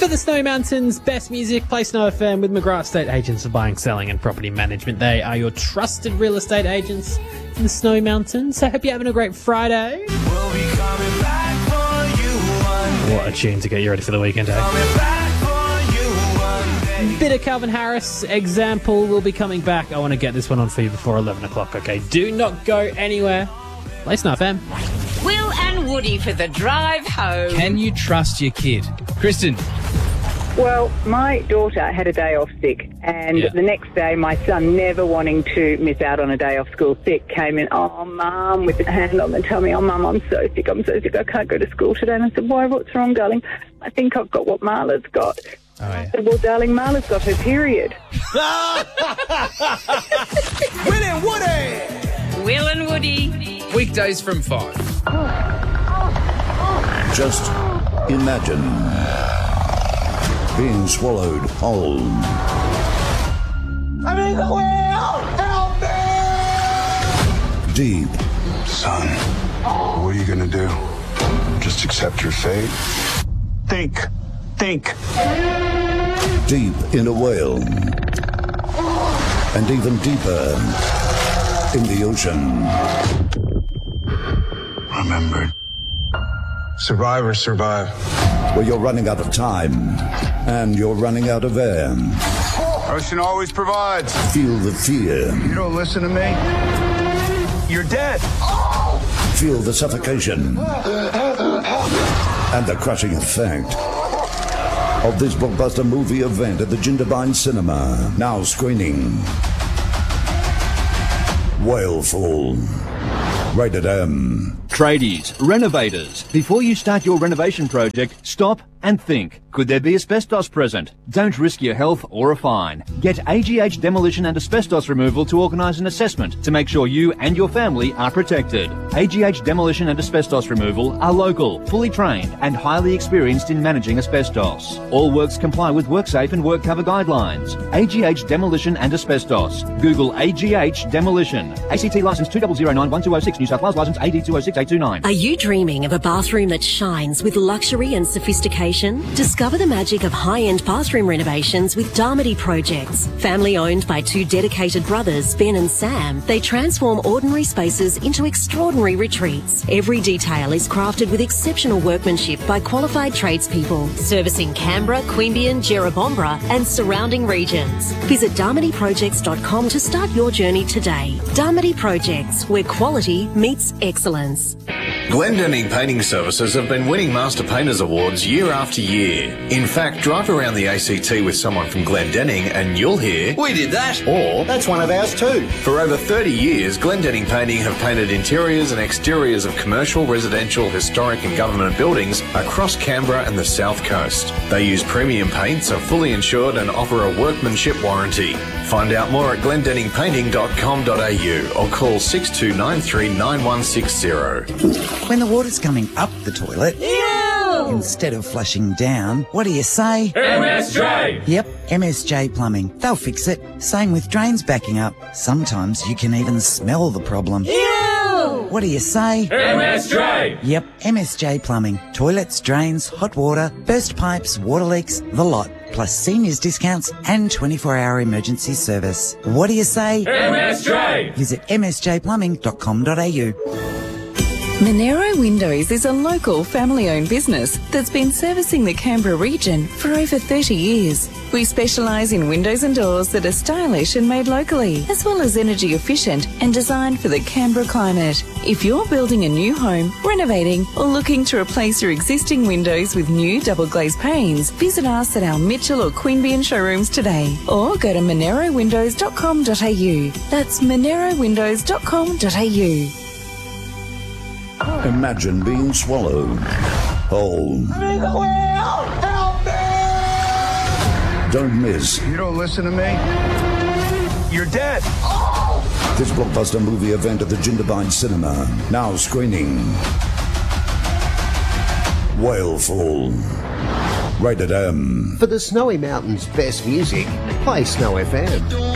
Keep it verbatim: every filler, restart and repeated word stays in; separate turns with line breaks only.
For the Snowy Mountains best music, play Snow F M with McGrath Estate Agents for buying, selling and property management. They are your trusted real estate agents in the Snowy Mountains. So I hope you're having a great Friday.
We'll be coming back for you one day.
What a tune to get you ready for the weekend, eh?
Coming back for you one day.
Bit of Calvin Harris, Example, will be coming back. I want to get this one on for you before eleven o'clock, okay? Do not go anywhere. Play Snow F M.
Will and Woody for the drive home.
Can you trust your kid? Kristen.
Well, my daughter had a day off sick, and
Yeah.
the next day my son, never wanting to miss out on a day off school sick, came in, oh, Mum, with a hand on the tummy, oh, Mum, I'm so sick, I'm so sick, I can't go to school today. And I said, why, what's wrong, darling? I think I've got what Marla's got.
Oh, yeah.
I said, well, darling, Marla's got her period.
Will and Woody.
Will and Woody.
Weekdays from five.
Just imagine being swallowed whole.
I'm in the wheel. Help me.
Deep
Son, what are you gonna do? Just accept your fate? Think. Think.
deep in a whale, and even deeper in the ocean.
Remembered. Survivors survive.
Where you're running out of time, and you're running out of air.
Ocean always provides.
Feel the fear.
You don't listen to me, you're dead.
Feel the suffocation. And the crushing effect of this blockbuster movie event at the Jindabyne Cinema. Now screening Whalefall. Rated M.
Tradies, renovators. Before you start your renovation project, stop and think. Could there be asbestos present? Don't risk your health or a fine. Get A G H Demolition and Asbestos Removal to organise an assessment to make sure you and your family are protected. A G H Demolition and Asbestos Removal are local, fully trained and highly experienced in managing asbestos. All works comply with WorkSafe and WorkCover guidelines. A G H Demolition and Asbestos. Google A G H Demolition. A C T licence two zero zero nine one two oh six, New South Wales licence A D two oh six eight two nine.
Are you dreaming of a bathroom that shines with luxury and sophistication? Discover the magic of high-end bathroom renovations with Darmody Projects. Family owned by two dedicated brothers, Ben and Sam, they transform ordinary spaces into extraordinary retreats. Every detail is crafted with exceptional workmanship by qualified tradespeople, servicing Canberra, Queanbeyan, Jerrabomberra and surrounding regions. Visit darmody projects dot com to start your journey today. Darmody Projects, where quality meets excellence.
Glendenning Painting Services have been winning Master Painters Awards year after year. In fact, drive around the A C T with someone from Glendenning and you'll hear, "We did that," or "That's one of ours too." For over thirty years, Glendenning Painting have painted interiors and exteriors of commercial, residential, historic and government buildings across Canberra and the South Coast. They use premium paints, are fully insured and offer a workmanship warranty. Find out more at glendenning painting dot com dot a u or call six two nine three nine one six zero.
When the water's coming up the toilet,
Ew!
instead of flushing down, what do you say?
M S J!
Yep, M S J Plumbing. They'll fix it. Same with drains backing up. Sometimes you can even smell the problem.
Ew!
What do you say?
M S J!
Yep, M S J Plumbing. Toilets, drains, hot water, burst pipes, water leaks, the lot. Plus seniors discounts and twenty-four hour emergency service. What do you say?
M S J!
Visit m s j plumbing dot com dot a u.
Monero Windows is a local family-owned business that's been servicing the Canberra region for over thirty years. We specialise in windows and doors that are stylish and made locally, as well as energy efficient and designed for the Canberra climate. If you're building a new home, renovating, or looking to replace your existing windows with new double glazed panes, visit us at our Mitchell or Queanbeyan showrooms today, or go to monero windows dot com dot a u. That's monero windows dot com dot a u.
Imagine being swallowed whole.
I'm in the wheel! Help me!
Don't miss
You don't listen to me, you're dead.
this blockbuster movie event at the Jindabyne Cinema. Now screening Whalefall. Rated M.
For the Snowy Mountains best music, play Snow F M.